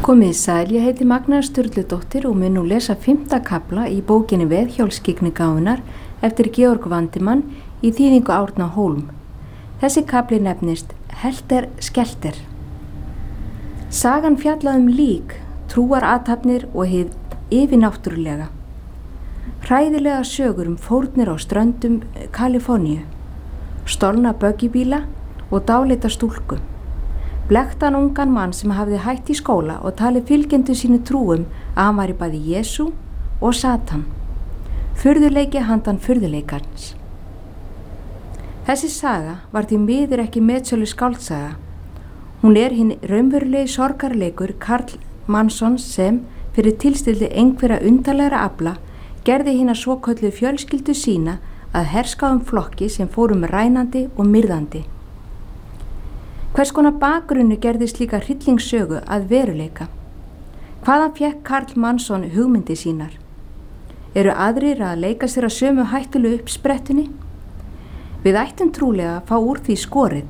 Komið sæl, ég heiti Magna Sturludóttir og mun nú lesa 5. kafla í bókinni Veðhjólsskyggnigáfunnar eftir Georg Vandimann í þýðingu Árna Hólm. Þessi kafli nefnist Helter Skelter. Sagan fjallaði lík, trúarathafnir og hið yfirnáttúrulega. Hræðilega sögur fórnir á ströndum Kaliforníu, stolna böggibíla og dáleita stúlku. Blekktan ungan mann sem hafði hætt í skóla og talið fylgjendur sínu trúum að hann væri bæði Jesú og Satan. Furðuleiki handan furðuleikans. Þessi saga var því miður ekki metsölu skáldsaga. Hún hinn raunverulegi sorgarleikur Karl Mannsons sem, fyrir tilstildi einhverja undarlegra afla, gerði hina svokölluðu fjölskyldu sína að herskáum flokki sem fórum rænandi og myrðandi. Hvers konar bakgrunnu gerði slíka hryllingssögu að veruleika? Hvaðan fékk Karl Mannsson hugmyndi sínar? Eru aðrir að leika sér að sömu hættulegu uppsprettunni? Við ættum trúlega að fá úr því skorið.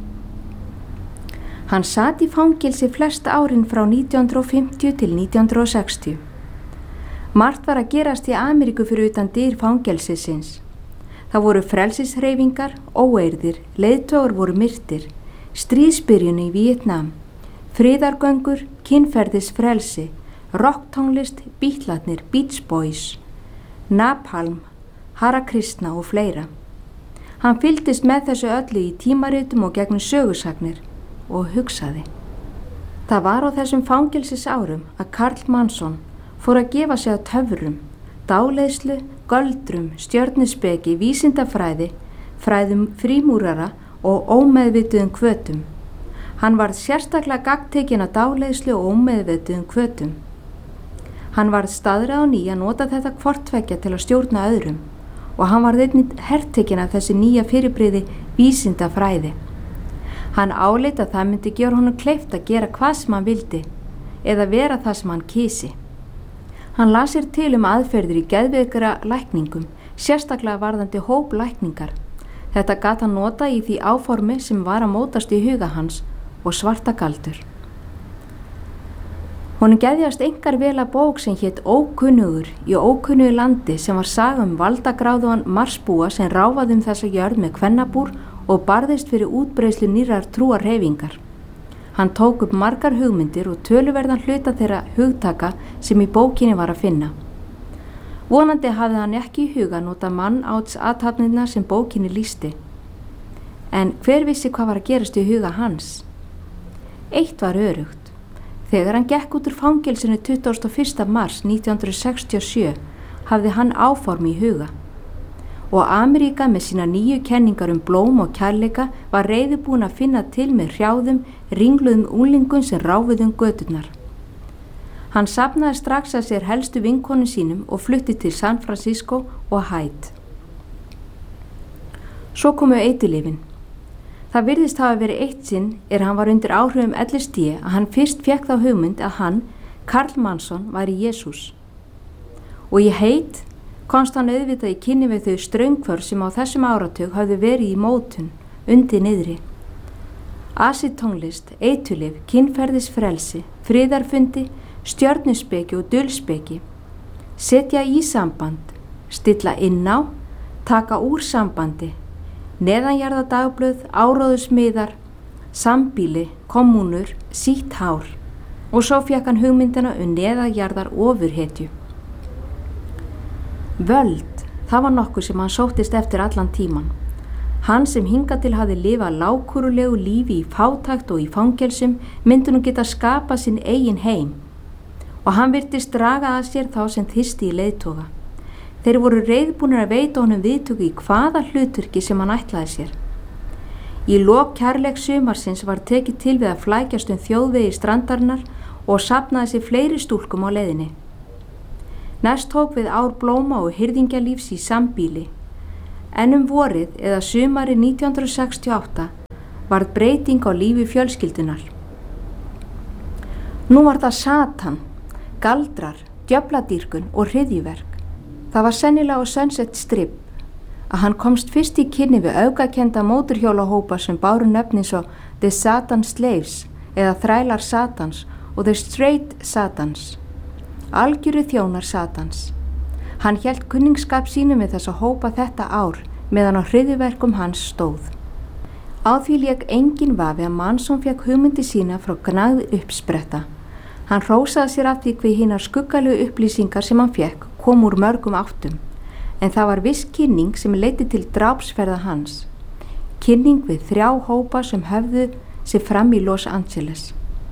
Hann sat í fangelsi flest árin frá 1950 til 1960. Margt var að gerast í Ameríku fyrir utan dyr fangelsisins. Það voru frelsishreyfingar, óeirðir, leiðtogar voru myrtir, stríðsbyrjun í Víetnam, friðargöngur, kynferðisfrelsi, rocktónlist, Bítlarnir, Beach Boys, Napalm, Hare Krishna og fleira. Hann fylgdist með þessu öllu í tímaritum og gegnum sögusagnir og hugsaði. Það var á þessum fangelsisárum að Karl Mannsson fór að gefa sig að töfrum, dáleiðslu, göldrum, stjörnuspeki, vísindafræði, fræðum frímúrara og ómeðvituðum hvötum. Hann varð sérstaklega gagntekinn að dáleiðslu og ómeðvituðum hvötum. Hann varð staðrað á ný að nota þetta hvorttveggja til að stjórna öðrum og hann varð einnig hertekinn af þessi nýja fyrirbrigði vísindafræði. Hann áleit að það myndi gera honum kleift að gera hvað sem hann vildi eða vera það sem hann kysi. Hann las sér til aðferðir í geðveikra lækningum, sérstaklega varðandi hóplækningar. Þetta gat hann nota í því áformi sem var að mótast í huga hans og svarta galdur. Honum geðjast einkar vel að bók sem hét Ókunnugur í ókunnugu landi sem var saga valdagráðugan marsbúa sem ráfaði þessa jörð með kvennabúr og barðist fyrir útbreiðslu nýrrar trúarhreyfingar. Hann tók upp margar hugmyndir og töluverðan hluta þeirra hugtaka sem í bókinni var að finna. Vonandi hafði hann ekki í huga nota mannátsathafnirnar sem bókinni lýsti. En hver vissi hvað var að gerast í huga hans? Eitt var örugt. Þegar hann gekk út úr fangelsinu 21. mars 1967 hafði hann áform í huga. Og Ameríka með sína nýju kenningar blóm og kærleika var reiðubúin að finna til með hrjáðum, ringluðum unglingum sem ráfuðu göturnar. Hann safnaði strax að sér helstu vinkonum sínum og flutti til San Francisco og Haiti. Svo komu eiturlyfin. Það virðist hafa verið eitt sinn hann var undir áhrifum LSD að hann fyrst fékk þá hugmynd að hann, Karl Mannsson, væri Jesús. Og í Haiti komst hann auðvitað í kynni við þau straumhvörf sem á þessum áratug hafði verið í mótun, undir niðri. Acid-tónlist, eiturlyf, kynferðisfrelsi, friðarfundi, stjörnuspeki og dulspeki, setja í samband, stilla inn á, taka úr sambandi, neðanjarðadagblöð, áróðusmiðar, sambýli, kommunur, sítt hár og svo fékk hann hugmyndina neðanjarðar ofurhetju. Völd, það var nokkuð sem hann sóttist eftir allan tíman. Hann sem hingað til hafði lifað lágkúrulegu lífi í fátækt og í fangelsum myndi nú geta skapað sinn eigin heim. Og hann virtist draga að sér þá sem þyrsti í leiðtoga. Þeir voru reiðbúnir að veita honum viðtöku í hvaða hlutverki sem hann ætlaði sér. Í lok kærleiks sumarsins var tekið til við að flækjast þjóðvegi strandarinnar og safnaði sér fleiri stúlkum á leiðinni. Næst tók við ár blóma og hirðingjalífs í sambýli. En vorið eða sumarið 1968 varð breyting á lífi fjölskyldunar. Nú var það Satan, galdrar, djöfladýrkun og hryðjuverk. Það var sennilega á Sunset Strip að hann komst fyrst í kynni við öfgakennda mótorhjólahópa sem báru nöfnin svo The Satan Slaves eða þrælar Satans og the straight Satans, algjöru þjónar Satans. Hann hélt kunningsskap sínum við þess að hópa þetta ár meðan á hryðjuverkum hans stóð. Á því lék engin vafi að Manson fékk hugmyndi sína frá gnægð uppspretta. Hann hrósaði sér af því hve hinar skuggalegu upplýsingar sem hann fékk kom úr mörgum áttum, en það var viss kynning sem leiddi til drápsferða hans. Kynning við 3 hópa sem höfðu sig fram í Los Angeles.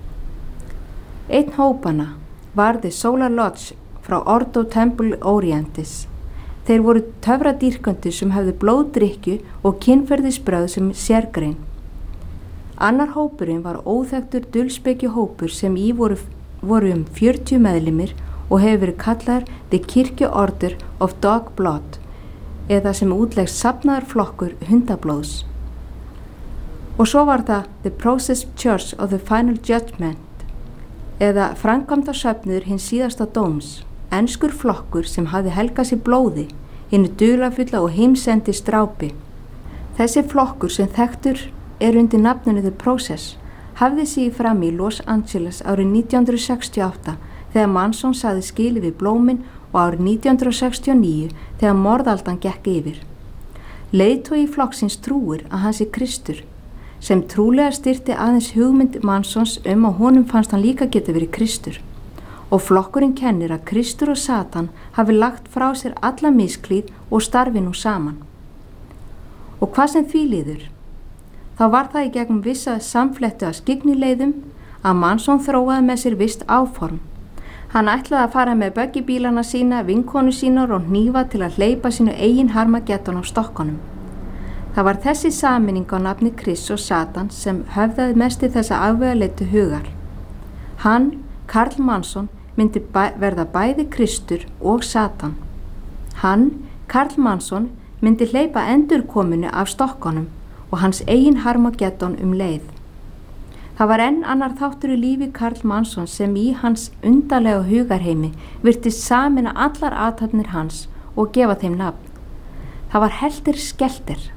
Einn hópana var The Solar Lodge frá Ordo Temple Orientis. Þeir voru töfradýrkendur sem höfðu blóðdrykkju og kynferðisbrögð sem sérgrein. Annar hópurinn var óþekktur dulspekjuhópur sem í voru 40 meðlimir og hefur verið kallaður The Kirkju Order of Dog Blood eða sem útlegst safnaður flokkur hundablóðs. Og svo var það The Process Church of the Final Judgment eða framkvæmda söfnuður hins síðasta dóms, enskur flokkur sem hafði helgað sér blóði, hinnu dularfulla og heimsendi strápi. Þessi flokkur sem þekktur undir nafninu The Process hafði sig fram í Los Angeles árið 1968 þegar Manson sagði skilið við blómin og árið 1969 þegar morðaldan gekk yfir. Leiðtogi flokksins trúir að hann sé Kristur, sem trúlega styrti aðeins hugmynd Mansons að honum fannst hann líka geta verið Kristur. Og flokkurinn kennir að Kristur og Satan hafi lagt frá sér alla misklíð og starfi nú saman. Og hvað sem því líður? Þá var það í gegnum vissa samflettu að skyggnileiðum að Manson þróaði með sér visst áform. Hann ætlaði að fara með böggibílana sína, vinkonu sínar og hnífa til að hleypa sínu eigin Harmageddon á stokkunum. Það var þessi sameining á nafni Krists og Satan sem höfðaði mest í þessa afvegaleitu hugar. Hann, Karl Manson, myndi verða bæði Kristur og Satan. Hann, Karl Manson, myndi hleypa endurkominu af stokkunum og hans eigin Harmageddon leið. Það var enn annar þáttur í lífi Karl Manson sem í hans undarlega hugarheimi virtist sameina allar athafnir hans og gefa þeim nafn. Það var Helter Skelter.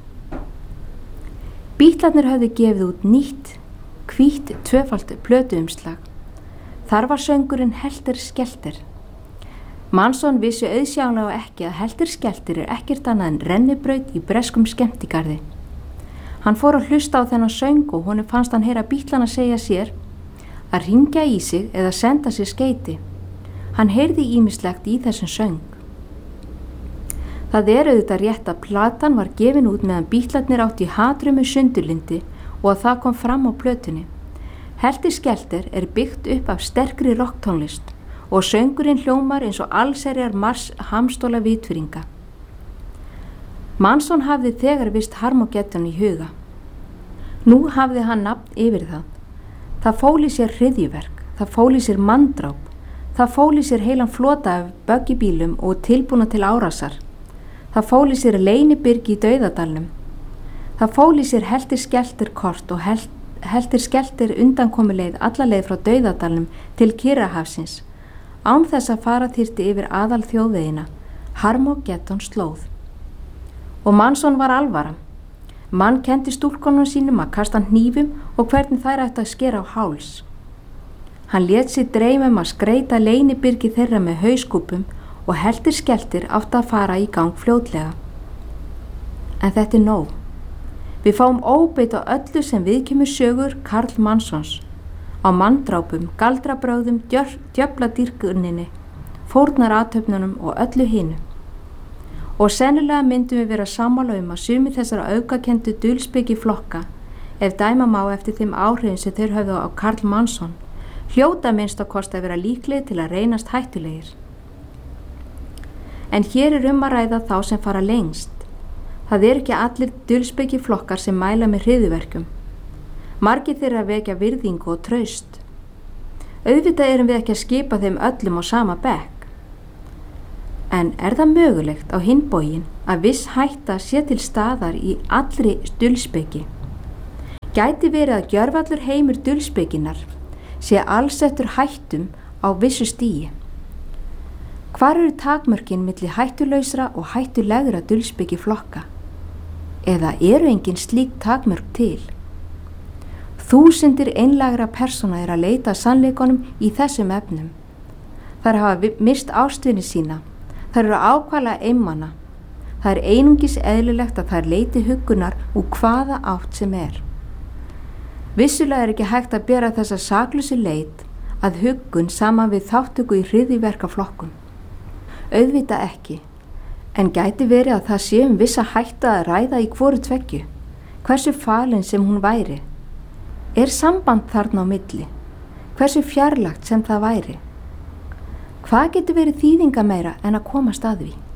Bítlarnir höfðu gefið út nýtt, hvítt, tvöfalt plötuumslag. Þar var söngurinn Helter Skelter. Manson vissi auðsjáanlega ekki að Helter Skelter ekkert annað en rennibraut í breskum skemmtigarði. Hann fór að hlusta á þennan söng og honum fannst hann heyra Bítlana segja sér að hringja í sig eða senda sér skeyti. Hann heyrði ýmislegt í þessum söng. Það auðvitað rétt að platan var gefin út meðan Bítlarnir átt í hatrumu sundurlyndi og að það kom fram á plötunni. Helter Skelter byggt upp af sterkri rocktónlist og söngurinn hljómar eins og allserjar mars hamstóla vitfyringa. Manson hafði þegar vist Harmageddon í huga. Nú hafði hann nafn yfir það. Það fól í sér hryðjuverk, það fól í sér manndráp, það fól í sér heilan flota af böggibílum og tilbúna til árásar. Það fól í sér leynibyrgi í Dauðadalnum. Það fól í sér Helter Skelter kort og Helter Skelter undankomuleið alla leið frá Dauðadalnum til Kyrrahafsins, án þess að fara þyrfti yfir aðal þjóðvegina, Harmageddon slóð. Og Manson var alvara. Mann kenndi stúlkonum sínum að kasta hnífum og hvernig þær ættu að skera á háls. Hann lét sig dreyma að skreita leynibyrgi þeirra með hauskúpum og Helter Skelter átti að fara í gang fljótlega. En þetta nóg. Við fáum óbeit á öllu sem viðkemur sögur Karl Mansons, á manndrápum, galdrabrögðum, djöfladýrkuninni, fórnarathöfnunum og öllu hinu. Og sennilega myndum við vera sammála að sumir þessara aukakendu dulspeki flokka, ef dæma má eftir þeim áhrifum sem þeir höfðu á Karl Manson, hljóta minnst að kosta að vera líklegir til að reynast hættulegir. En hér að ræða þá sem fara lengst. Það ekki allir dulspeki flokkar sem mæla með hryðjuverkum. Margir þeirra vekja virðingu og traust. Auðvitað við ekki að skipa þeim öllum á sama bekk. En það mögulegt á hinn bóginn að viss hætta sé til staðar í allri dulspeki? Gæti verið að gjörvallur heimur dulspekinnar sé allsettur hættum á vissu stigi? Hvar takmörkin milli hættulausra og hættulegra dulspeki flokka? Eða engin slík takmörk til? Þúsundir einlægra persóna að leita sannleikanum í þessum efnum. Þær hafa mist ástvini sína. Þær eru ákvæðlega einmana. Það er einungis eðlilegt að þær leiti huggunar úr hvaða átt sem er. Vissulega er ekki hægt að bera þessa saklausu leit að huggun saman við þátttöku í hryðjuverkaflokkum. Auðvitað ekki, en gæti verið að það sé vissa hættu að ræða í hvoru tveggju, hversu falin sem hún væri. Er samband þarna á milli, hversu fjarlægt sem það væri. Hvað getur verið þýðingameira en að komast að því?